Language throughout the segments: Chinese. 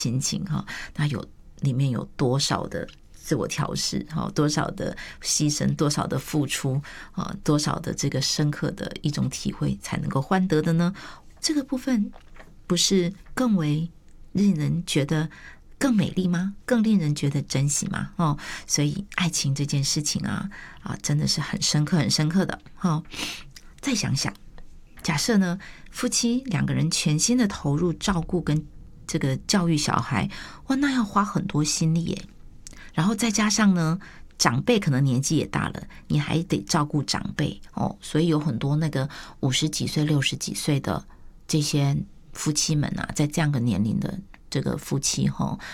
心情哈，那里面有多少的自我调试，多少的牺牲，多少的付出，多少的这个深刻的一种体会才能够换得的呢？这个部分不是更为令人觉得更美丽吗？更令人觉得珍惜吗？所以爱情这件事情真的是很深刻很深刻的。再想想，假设呢夫妻两个人全心的投入照顾跟这个教育小孩，哇，那要花很多心力耶。然后再加上呢，长辈可能年纪也大了，你还得照顾长辈所以有很多那个50几岁、60几岁的这些夫妻们在这样的年龄的这个夫妻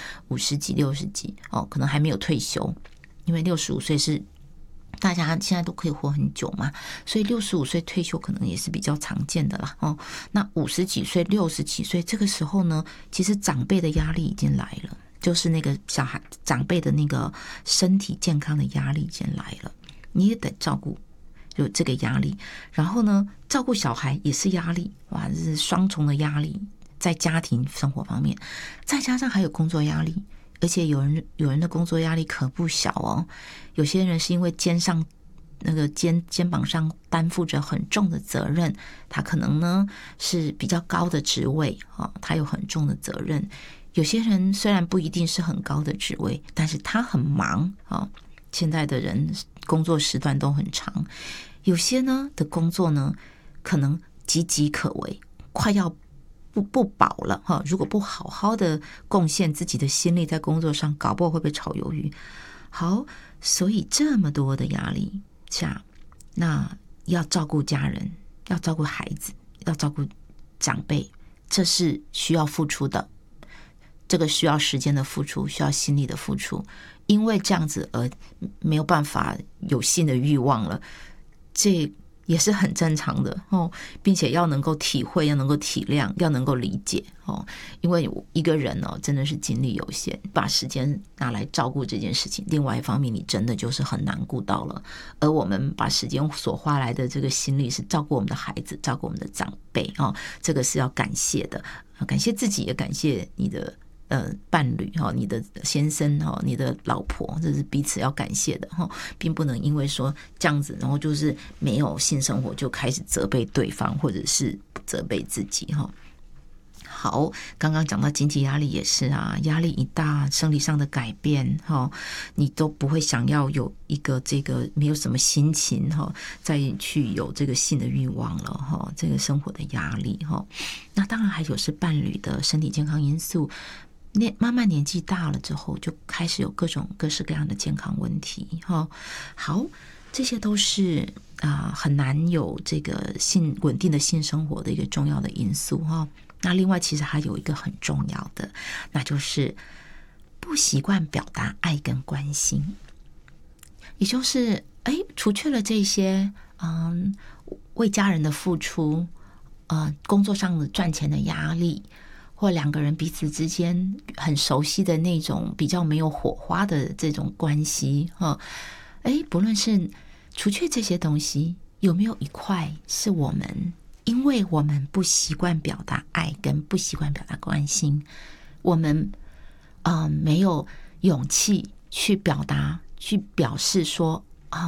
50几、60几可能还没有退休，因为65岁是大家现在都可以活很久嘛，所以65岁退休可能也是比较常见的啦那50几岁、60几岁这个时候呢，其实长辈的压力已经来了，就是那个小孩长辈的那个身体健康的压力已经来了，你也得照顾，有这个压力。然后呢，照顾小孩也是压力，哇，这是双重的压力，在家庭生活方面，再加上还有工作压力。而且有人的工作压力可不小有些人是因为肩膀上担负着很重的责任，他可能呢是比较高的职位他有很重的责任。有些人虽然不一定是很高的职位，但是他很忙现在的人工作时段都很长，有些呢的工作呢可能岌岌可危，快要不保了如果不好好的贡献自己的心力在工作上，搞不好会被炒鱿鱼。好，所以这么多的压力下，那要照顾家人，要照顾孩子，要照顾长辈，这是需要付出的，这个需要时间的付出，需要心力的付出，因为这样子而没有办法有性的欲望了，这也是很正常的并且要能够体会，要能够体谅，要能够理解因为一个人真的是精力有限，把时间拿来照顾这件事情，另外一方面你真的就是很难顾到了。而我们把时间所花来的这个心力是照顾我们的孩子，照顾我们的长辈这个是要感谢的，感谢自己，也感谢你的伴侣你的先生你的老婆，这是彼此要感谢的并不能因为说这样子，然后就是没有性生活就开始责备对方，或者是责备自己好，刚刚讲到经济压力也是压力一大，生理上的改变你都不会想要有一个这个没有什么心情再去有这个性的欲望了这个生活的压力那当然还有是伴侣的身体健康因素，慢慢年纪大了之后，就开始有各式各样的健康问题好，这些都是很难有这个稳定的性生活的一个重要的因素那另外其实还有一个很重要的，那就是不习惯表达爱跟关心，也就是除去了这些为家人的付出工作上的赚钱的压力，或两个人彼此之间很熟悉的那种比较没有火花的这种关系不论是除去这些东西，有没有一块是我们因为我们不习惯表达爱跟不习惯表达关心，我们没有勇气去表达，去表示说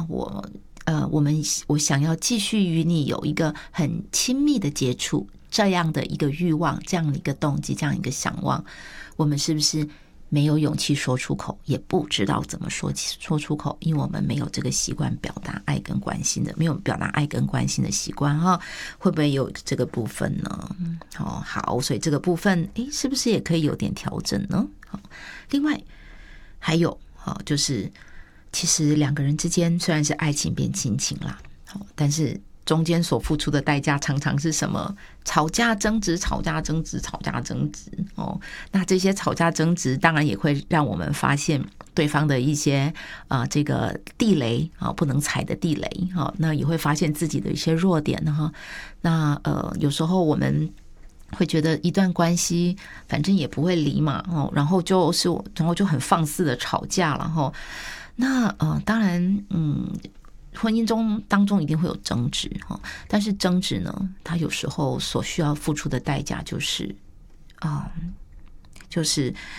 我想要继续与你有一个很亲密的接触，这样的一个欲望，这样的一个动机，这样一个想望，我们是不是没有勇气说出口，也不知道怎么说出口，因为我们没有这个习惯表达爱跟关心的，没有表达爱跟关心的习惯会不会有这个部分呢好，所以这个部分是不是也可以有点调整呢另外还有就是其实两个人之间虽然是爱情变亲情啦但是中间所付出的代价常常是什么？吵架争执，吵架争执，吵架争执那这些吵架争执当然也会让我们发现对方的一些这个地雷不能踩的地雷那也会发现自己的一些弱点那有时候我们会觉得一段关系反正也不会离嘛然后就很放肆的吵架了那当然婚姻当中一定会有争执但是争执呢，它有时候所需要付出的代价就是就是